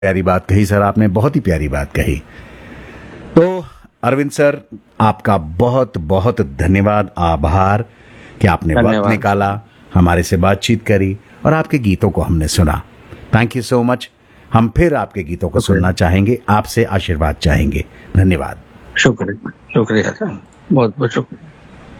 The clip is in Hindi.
प्यारी बात कही सर, आपने बहुत ही प्यारी बात कही। तो अरविंद सर, आपका बहुत बहुत धन्यवाद, आभार कि आपने वक्त निकाला, हमारे से बातचीत करी और आपके गीतों को हमने सुना। Thank you so much. हम फिर आपके गीतों को सुनना चाहेंगे, आपसे आशीर्वाद चाहेंगे। धन्यवाद। शुक्रिया, बहुत बहुत शुक्रिया।